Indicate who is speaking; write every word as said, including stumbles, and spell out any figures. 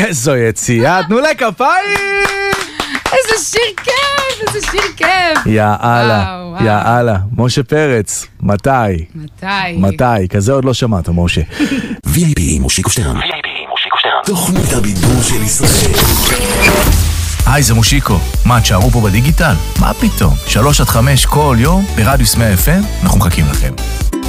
Speaker 1: איזו יציאה, תנו לה כפיים!
Speaker 2: איזה שיר כיף, איזה שיר כיף.
Speaker 1: יאללה, יאללה. משה פרץ, מתי?
Speaker 2: מתי?
Speaker 1: מתי? כזה עוד לא שמעת, משה.
Speaker 3: וי איי פי מושיקו שטרן. וי איי פי מושיקו שטרן. תוכנית הבידור של ישראל.
Speaker 4: היי, זה מושיקו. מה, תשארו פה בדיגיטל? מה פתאום? שלוש עד חמש כל יום ברדיוס מאה אף אם, אנחנו מחכים לכם.